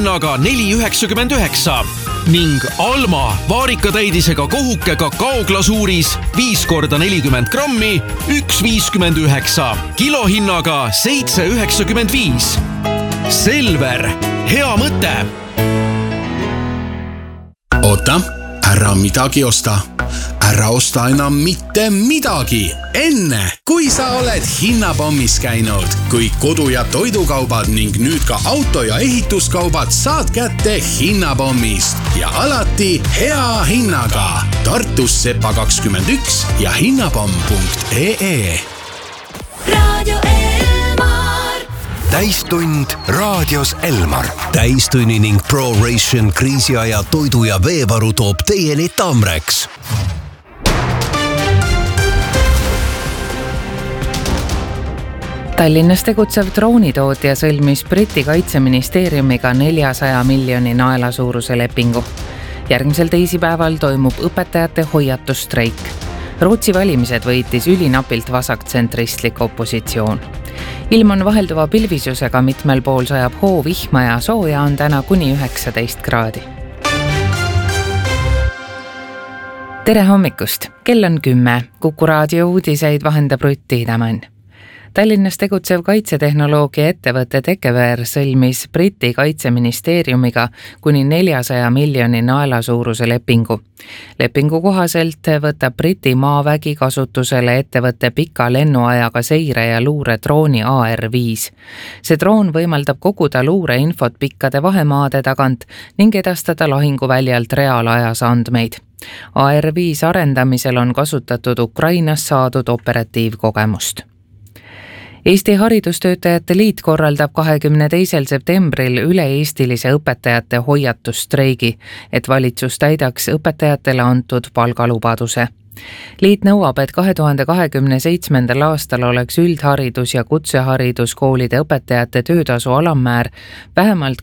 hinnaga 4,99 ning Alma vaarikatäidisega kohuke kakaoglasuuris 5 × 40 grammi 1,59 kilohinnaga 7,95. Selver, hea mõte! Oota, ära midagi osta. Ära osta enam mitte midagi. Enne, kui sa oled hinnapommis käinud, kui kodu- ja toidukaubad ning nüüd ka auto- ja ehituskaubad saad kätte hinnapommist ja alati hea hinnaga. Tartus Sepa 21 ja hinnapomm.ee. Radio Elmar. Täistund raadios Elmar. Täistunni ning ProRation kriisiaja toidu- ja veevaru toob teieni Tamreks. Tallinnas tegutsev droonitootja sõlmis Briti kaitseministeeriumiga 400 miljoni naela suuruse lepingu. Järgmisel teisipäeval toimub õpetajate hoiatusstreik. Rootsi valimised võitis ülinapilt vasaktsentristlik opositsioon. Ilm on vahelduva pilvisusega, mitmel pool sajab hoovihma ja sooja on täna kuni 19 kraadi. Tere hommikust! Kell on 10. Kuku raadio uudiseid vahendab Rutt Tiidemann. Tallinnas tegutsev kaitsetehnoloogia ettevõte Tekever sõlmis Briti kaitseministeeriumiga kuni 400 miljoni naela suuruse lepingu. Lepingu kohaselt võtab Briti maavägi kasutusele ettevõtte pika lennuajaga seire- ja luuredrooni AR5. See droon võimaldab koguda luureinfot pikkade vahemaade tagant ning edastada lahinguväljalt reaalajas andmeid. AR5 arendamisel on kasutatud Ukrainas saadud operatiivkogemust. Eesti Haridustöötajate Liit korraldab 22. septembril üle-eestilise õpetajate hoiatusstreigi, et valitsus täidaks õpetajatele antud palgalubaduse. Liit nõuab, et 2027. aastal oleks üldharidus- ja kutsehariduskoolide õpetajate töötasu alammäär vähemalt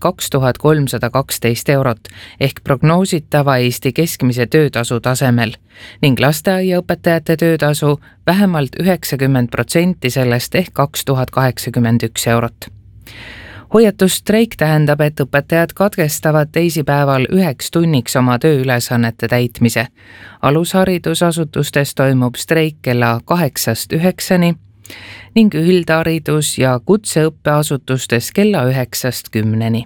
2312 eurot ehk prognoositava Eesti keskmise töötasu tasemel ning lasteaiaõpetajate töötasu vähemalt 90% sellest ehk 2081 eurot. Hoiatusstreik tähendab, et õpetajad katkestavad teisipäeval 1 tunniks oma tööülesannete täitmise. Alusharidusasutustes toimub streik kella 8-9 ning üldharidus- ja kutseõppeasutustes kella 9-10.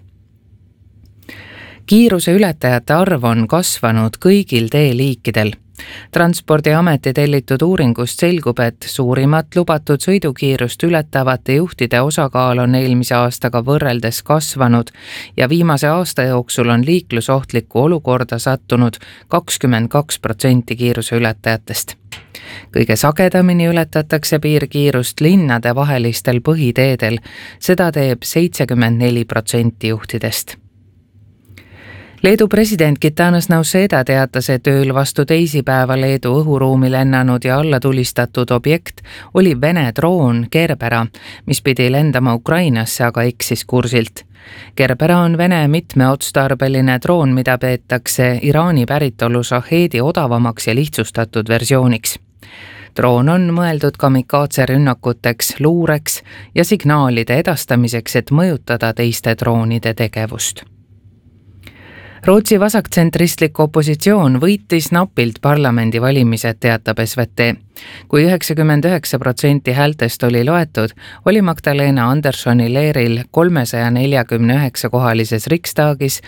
Kiiruse ületajate arv on kasvanud kõigil teeliikidel. Transpordiameti tellitud uuringust selgub, et suurimat lubatud sõidukiirust ületavate juhtide osakaal on eelmise aastaga võrreldes kasvanud ja viimase aasta jooksul on liiklusohtlikku olukorda sattunud 22% kiiruse ületajatest. Kõige sagedamini ületatakse piirkiirust linnade vahelistel põhiteedel, seda teeb 74% juhtidest. Leedu president Gitanas Nausėda teatas, et ööl vastu teisipäeva Leedu õhuruumi lennanud ja alla tulistatud objekt oli Vene droon Kerbera, mis pidi lendama Ukrainasse, aga eksis kursilt. Kerbera on Vene mitmeotstarbeline droon, mida peetakse Iraani päritolu Shaheedi odavamaks ja lihtsustatud versiooniks. Droon on mõeldud kamikaatse rünnakuteks, luureks ja signaalide edastamiseks, et mõjutada teiste droonide tegevust. Rootsi vasaktsentristlik opositsioon võitis napilt parlamendivalimised, teatab SVT. Kui 99% häältest oli loetud, oli Magdalena Anderssoni leeril 349 kohalises Riksdagis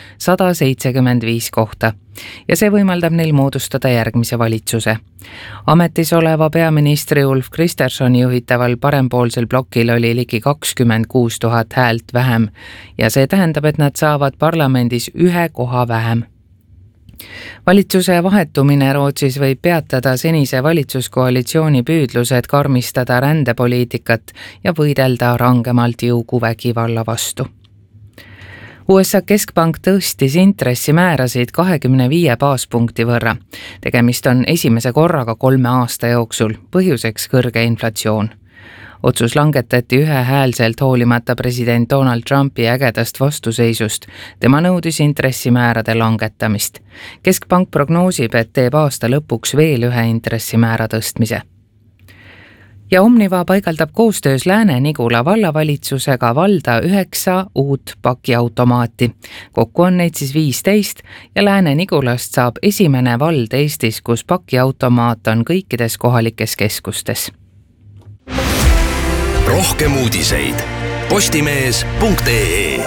175 kohta ja see võimaldab neil moodustada järgmise valitsuse. Ametis oleva peaministri Ulf Kristerssoni juhitaval parempoolsel blokil oli ligi 26 000 häält vähem ja see tähendab, et nad saavad parlamendis 1 koha vähem. Valitsuse vahetumine Rootsis võib peatada senise valitsuskoalitsiooni püüdlused karmistada rändepoliitikat ja võidelda rangemalt jõuguvägivalla vastu. USA keskpank tõstis intressimäärasid 25 baaspunkti võrra. Tegemist on esimese korraga 3 aasta jooksul, põhjuseks kõrge inflatsioon. Otsus langetati ühehäälselt hoolimata president Donald Trumpi ägedast vastuseisust. Tema nõudis intressimäärade langetamist. Keskpank prognoosib, et teeb aasta lõpuks veel 1 intressimäära tõstmise. Ja Omniva paigaldab koostöös Lääne-Nigula vallavalitsusega valda 9 uut pakiautomaati. Kokku on neid siis 15 ja Lääne-Nigulast saab esimene vald Eestis, kus pakiautomaat on kõikides kohalikes keskustes. Rohkem uudiseid postimees.ee.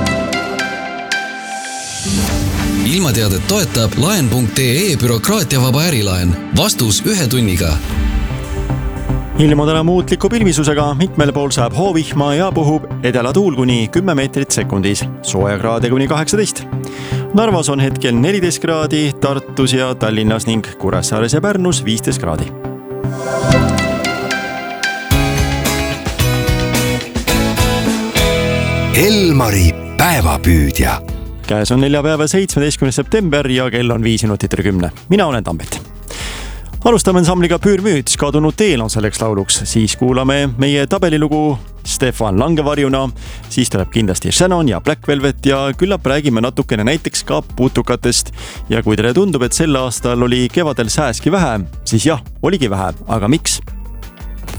Ilmateadet toetab laen.ee bürokraatiavaba ärilaen. Vastus 1 tunniga. Ilm on täna muutliku pilvisusega, mitmel pool saab hoovihma ja puhub edelatuul kuni 10 meetrit sekundis, sooja kraade kuni 18. Narvas on hetkel 14 kraadi, Tartus ja Tallinnas ning Kuressaares ja Pärnus 15 kraadi. Elmari päevapüüdja. Käes on neljapäeva 17. september ja kell on 5 minutit 10. Mina olen Tambet. Alustame ensambliga Püürmüüt, kadunud teel on selleks lauluks, siis kuulame meie tabelilugu Stefan Langevarjuna, siis tuleb kindlasti Shannon ja Black Velvet ja küllap räägime natukene näiteks ka putukatest. Ja kui teile tundub, et sel aastal oli kevadel sääski vähe, siis jah, oligi vähe, aga miks?